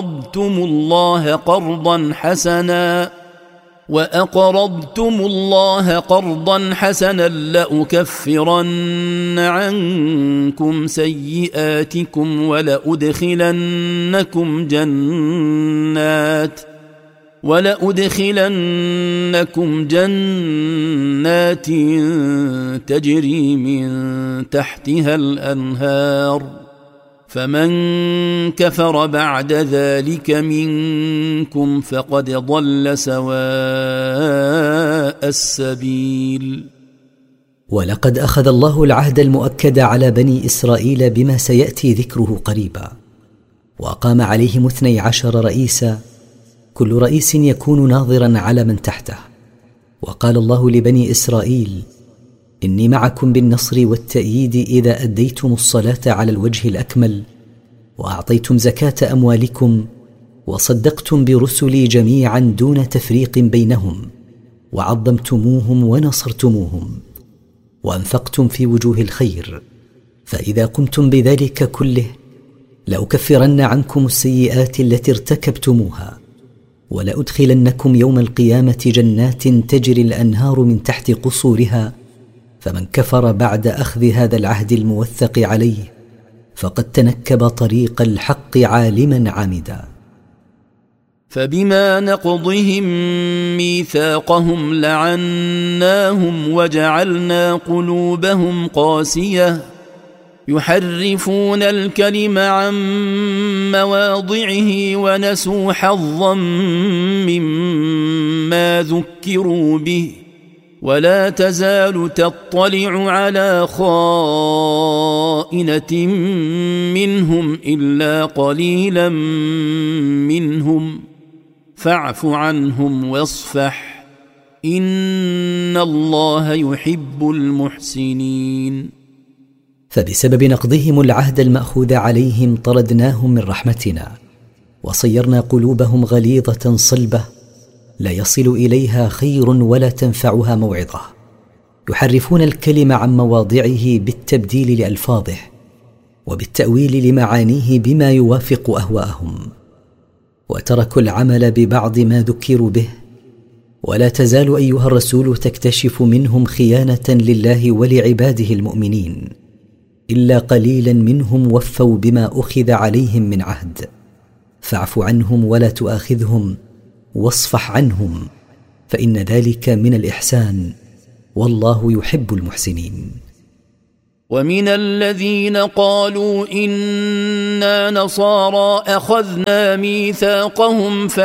قرضا حسنا لأكفرن عنكم سيئاتكم ولأدخلنكم جنات تجري من تحتها الأنهار فمن كفر بعد ذلك منكم فقد ضل سواء السبيل. ولقد أخذ الله العهد المؤكد على بني إسرائيل بما سيأتي ذكره قريبا، وأقام عليهم 12 رئيسا، كل رئيس يكون ناظرا على من تحته. وقال الله لبني إسرائيل: إني معكم بالنصر والتأييد إذا أديتم الصلاة على الوجه الأكمل، وأعطيتم زكاة أموالكم، وصدقتم برسلي جميعا دون تفريق بينهم، وعظمتموهم ونصرتموهم، وأنفقتم في وجوه الخير. فإذا قمتم بذلك كله لأكفرن عنكم السيئات التي ارتكبتموها، ولأدخلنكم يوم القيامة جنات تجري الأنهار من تحت قصورها، فمن كفر بعد أخذ هذا العهد الموثق عليه فقد تنكب طريق الحق عالما عامدا. فبما نقضهم ميثاقهم لعناهم وجعلنا قلوبهم قاسية يحرفون الكلم عن مواضعه ونسوا حظا مما ذكروا به ولا تزال تطلع على خائنة منهم إلا قليلا منهم فاعف عنهم واصفح إن الله يحب المحسنين. فبسبب نقضهم العهد المأخوذ عليهم طردناهم من رحمتنا، وصيرنا قلوبهم غليظة صلبة لا يصل إليها خير ولا تنفعها موعظة، يحرفون الكلم عن مواضعه بالتبديل لألفاظه وبالتأويل لمعانيه بما يوافق أهواءهم، وتركوا العمل ببعض ما ذكروا به. ولا تزال أيها الرسول تكتشف منهم خيانة لله ولعباده المؤمنين، إلا قليلا منهم وفوا بما أخذ عليهم من عهد، فاعف عنهم ولا تؤاخذهم واصفح عنهم، فإن ذلك من الإحسان، والله يحب المحسنين. ومن الذين قالوا إنا نصارى أخذنا ميثاقهم